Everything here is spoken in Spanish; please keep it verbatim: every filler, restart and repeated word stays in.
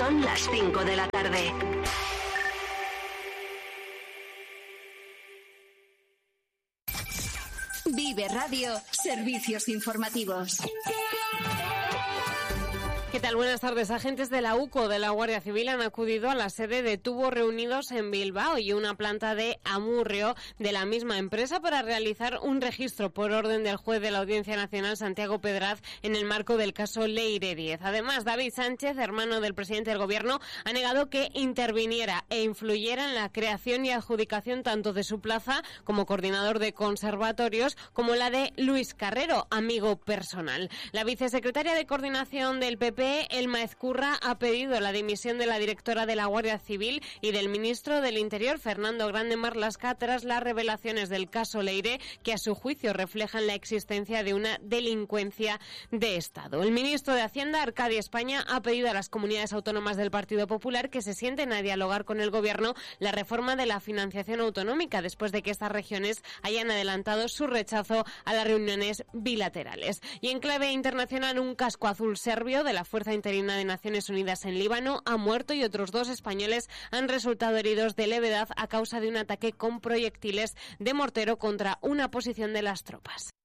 Son las cinco de la tarde. Vive Radio, servicios informativos. ¿Qué tal? Buenas tardes. Agentes de la UCO de la Guardia Civil han acudido a la sede de Tubos Reunidos en Bilbao y una planta de Amurrio de la misma empresa para realizar un registro por orden del juez de la Audiencia Nacional Santiago Pedraz en el marco del caso Leire diez. Además, David Sánchez, hermano del presidente del Gobierno, ha negado que interviniera e influyera en la creación y adjudicación tanto de su plaza como coordinador de conservatorios como la de Luis Carrero, amigo personal. La vicesecretaria de Coordinación del P P, Elma Ezcurra, ha pedido la dimisión de la directora de la Guardia Civil y del ministro del Interior, Fernando Grande Marlaska, tras las revelaciones del caso Leire, que a su juicio reflejan la existencia de una delincuencia de Estado. El ministro de Hacienda, Arcadio España, ha pedido a las comunidades autónomas del Partido Popular que se sienten a dialogar con el Gobierno la reforma de la financiación autonómica, después de que estas regiones hayan adelantado su rechazo a las reuniones bilaterales. Y en clave internacional, un casco azul serbio de la Fuerza Interina de Naciones Unidas en Líbano ha muerto y otros dos españoles han resultado heridos de levedad a causa de un ataque con proyectiles de mortero contra una posición de las tropas.